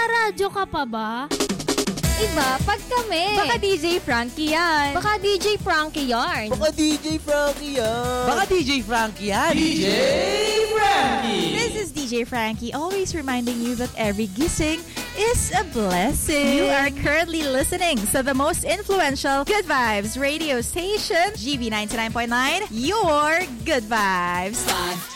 Nakaradyo ka pa ba? Iba, pag kami. Baka DJ Frankie yan. Baka DJ Frankie yarn. Baka DJ Frankie yan. Baka DJ Frankie yan. DJ Frankie. This is DJ Frankie, always reminding you that every gising is a blessing. You are currently listening to the most influential Good Vibes radio station, GB 99.9, your Good Vibes.